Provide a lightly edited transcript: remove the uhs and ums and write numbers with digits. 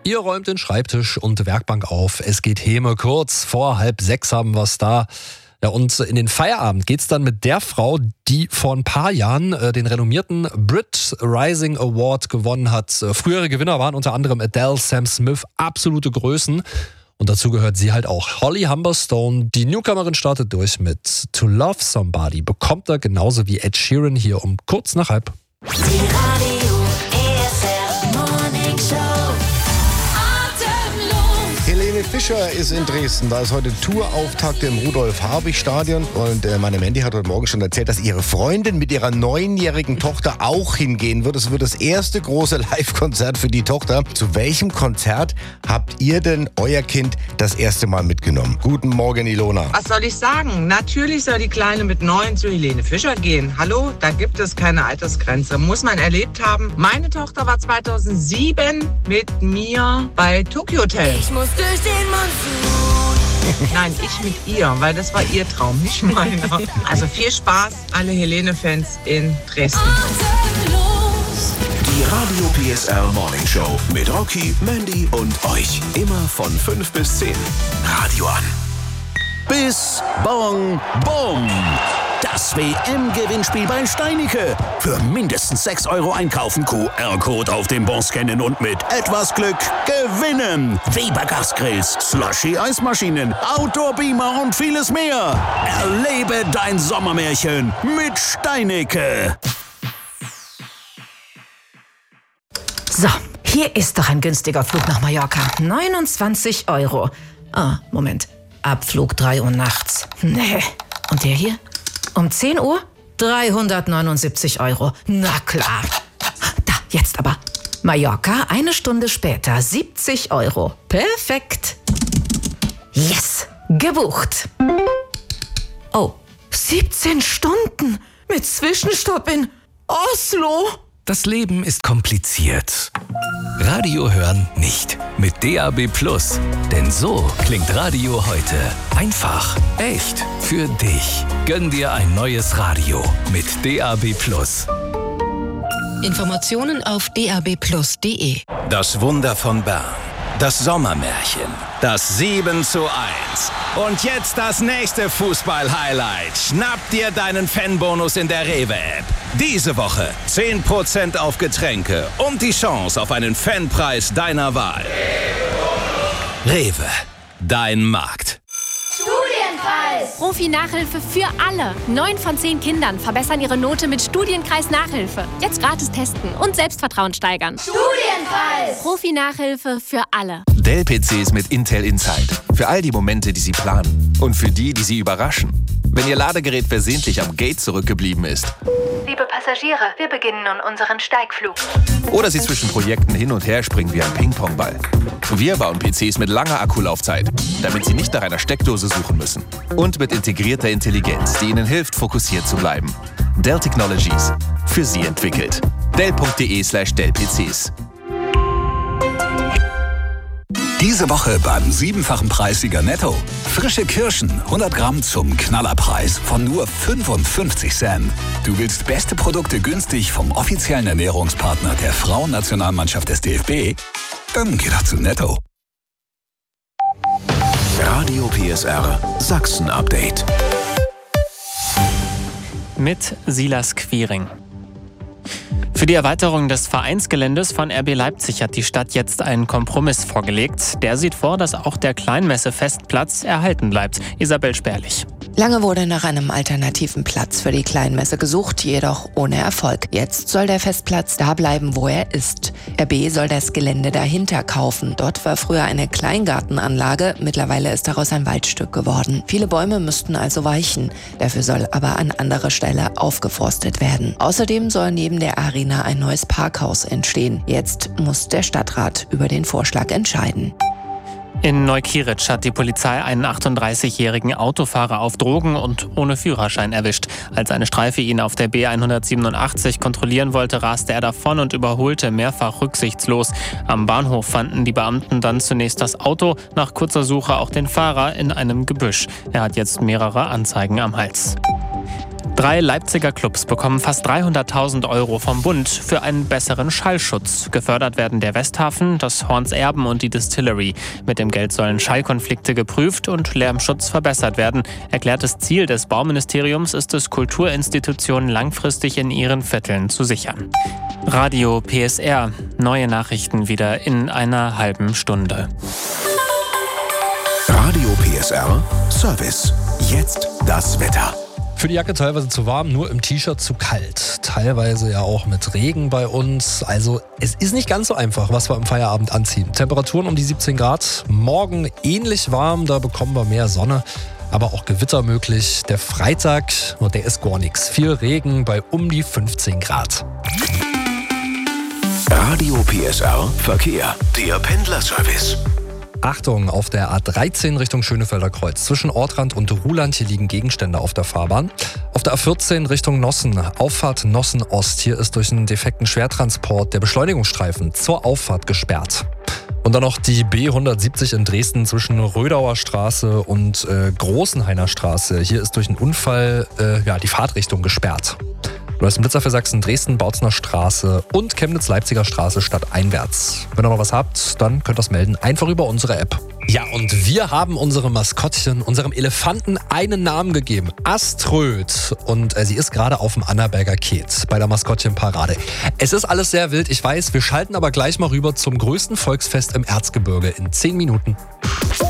Ihr räumt den Schreibtisch und Werkbank auf. Es geht Häme, kurz vor 5:30 haben wir es da. Ja, und in den Feierabend geht's dann mit der Frau, die vor ein paar Jahren den renommierten Brit Rising Award gewonnen hat. Frühere Gewinner waren unter anderem Adele, Sam Smith, absolute Größen. Und dazu gehört sie halt auch. Holly Humberstone, die Newcomerin, startet durch mit To Love Somebody. Bekommt er genauso wie Ed Sheeran hier um kurz nach 5:30. Helene Fischer ist in Dresden. Da ist heute Tourauftakt im Rudolf-Habich-Stadion. Und meine Mandy hat heute Morgen schon erzählt, dass ihre Freundin mit ihrer 9-jährigen Tochter auch hingehen wird. Es wird das erste große Live-Konzert für die Tochter. Zu welchem Konzert habt ihr denn euer Kind das erste Mal mitgenommen? Guten Morgen, Ilona. Was soll ich sagen? Natürlich soll die Kleine mit 9 zu Helene Fischer gehen. Hallo, da gibt es keine Altersgrenze. Muss man erlebt haben. Meine Tochter war 2007 mit mir bei Tokyo Hotel. Ich muss durch den Monsun. Nein, ich mit ihr, weil das war ihr Traum, nicht meiner. Also viel Spaß, alle Helene-Fans in Dresden. Die Radio PSR Morning Show mit Rocky, Mandy und euch. Immer von 5 bis 10. Radio an. Bis Bong Bom. Das WM-Gewinnspiel bei Steinike. Für mindestens 6 € einkaufen, QR-Code auf dem Bon scannen und mit etwas Glück gewinnen. Weber Gasgrills, Slushy-Eismaschinen, Outdoor-Beamer und vieles mehr. Erlebe dein Sommermärchen mit Steinike. So, hier ist doch ein günstiger Flug nach Mallorca. 29 €. Ah, Moment. Abflug 3 Uhr nachts. Nee. Und der hier? Um 10 Uhr? 379 €. Na klar. Da, jetzt aber. Mallorca, 1 Stunde später, 70 €. Perfekt. Yes, gebucht. Oh, 17 Stunden mit Zwischenstopp in Oslo. Das Leben ist kompliziert. Radio hören nicht. Mit DAB+. Denn so klingt Radio heute. Einfach, echt, für dich. Gönn dir ein neues Radio mit DAB+. Informationen auf dab+.de. Das Wunder von Bern. Das Sommermärchen. Das 7:1. Und jetzt das nächste Fußball-Highlight. Schnapp dir deinen Fanbonus in der Rewe-App. Diese Woche 10% auf Getränke und die Chance auf einen Fanpreis deiner Wahl. Rewe, dein Markt. Studienkreis! Profi-Nachhilfe für alle. 9 von 10 Kindern verbessern ihre Note mit Studienkreis-Nachhilfe. Jetzt gratis testen und Selbstvertrauen steigern. Studienkreis! Profi-Nachhilfe für alle. Dell-PCs mit Intel Inside. Für all die Momente, die Sie planen. Und für die, die Sie überraschen. Wenn Ihr Ladegerät versehentlich am Gate zurückgeblieben ist. Liebe Passagiere, wir beginnen nun unseren Steigflug. Oder Sie zwischen Projekten hin und her springen wie ein Ping-Pong-Ball. Wir bauen PCs mit langer Akkulaufzeit, damit Sie nicht nach einer Steckdose suchen müssen. Und mit integrierter Intelligenz, die Ihnen hilft, fokussiert zu bleiben. Dell Technologies. Für Sie entwickelt. Dell.de/Dell-PCs. Diese Woche beim 7-fachen Preissieger Netto. Frische Kirschen, 100 Gramm zum Knallerpreis von nur 55 Cent. Du willst beste Produkte günstig vom offiziellen Ernährungspartner der Frauennationalmannschaft des DFB? Dann geh doch zu Netto. Radio PSR Sachsen-Update. Mit Silas Quiring. Für die Erweiterung des Vereinsgeländes von RB Leipzig hat die Stadt jetzt einen Kompromiss vorgelegt. Der sieht vor, dass auch der Kleinmesse-Festplatz erhalten bleibt. Isabel Sperlich. Lange wurde nach einem alternativen Platz für die Kleinmesse gesucht, jedoch ohne Erfolg. Jetzt soll der Festplatz da bleiben, wo er ist. RB soll das Gelände dahinter kaufen. Dort war früher eine Kleingartenanlage, mittlerweile ist daraus ein Waldstück geworden. Viele Bäume müssten also weichen. Dafür soll aber an anderer Stelle aufgeforstet werden. Außerdem soll neben der Arena ein neues Parkhaus entstehen. Jetzt muss der Stadtrat über den Vorschlag entscheiden. In Neukieritzsch hat die Polizei einen 38-jährigen Autofahrer auf Drogen und ohne Führerschein erwischt. Als eine Streife ihn auf der B187 kontrollieren wollte, raste er davon und überholte mehrfach rücksichtslos. Am Bahnhof fanden die Beamten dann zunächst das Auto, nach kurzer Suche auch den Fahrer in einem Gebüsch. Er hat jetzt mehrere Anzeigen am Hals. 3 Leipziger Clubs bekommen fast 300.000 € vom Bund für einen besseren Schallschutz. Gefördert werden der Westhafen, das Horns Erben und die Distillery. Mit dem Geld sollen Schallkonflikte geprüft und Lärmschutz verbessert werden. Erklärtes Ziel des Bauministeriums ist es, Kulturinstitutionen langfristig in ihren Vierteln zu sichern. Radio PSR. Neue Nachrichten wieder in einer halben Stunde. Radio PSR Service. Jetzt das Wetter. Für die Jacke teilweise zu warm, nur im T-Shirt zu kalt. Teilweise ja auch mit Regen bei uns. Also es ist nicht ganz so einfach, was wir im Feierabend anziehen. Temperaturen um die 17 Grad. Morgen ähnlich warm, da bekommen wir mehr Sonne. Aber auch Gewitter möglich. Der Freitag, der ist gar nichts. Viel Regen bei um die 15 Grad. Radio PSR Verkehr. Der Pendlerservice. Achtung, auf der A13 Richtung Schönefelder Kreuz. Zwischen Ortrand und Ruhland, hier liegen Gegenstände auf der Fahrbahn. Auf der A14 Richtung Nossen, Auffahrt Nossen Ost. Hier ist durch einen defekten Schwertransport der Beschleunigungsstreifen zur Auffahrt gesperrt. Und dann noch die B170 in Dresden zwischen Rödauer Straße und Großenhainer Straße. Hier ist durch einen Unfall die Fahrtrichtung gesperrt. Neues Blitzer für Sachsen, Dresden, Bautzner Straße und Chemnitz-Leipziger Straße stadteinwärts. Wenn ihr noch was habt, dann könnt ihr das melden. Einfach über unsere App. Ja, und wir haben unserem Maskottchen, unserem Elefanten, einen Namen gegeben. Aströd. Und sie ist gerade auf dem Annaberger Ket bei der Maskottchenparade. Es ist alles sehr wild, ich weiß. Wir schalten aber gleich mal rüber zum größten Volksfest im Erzgebirge in 10 Minuten.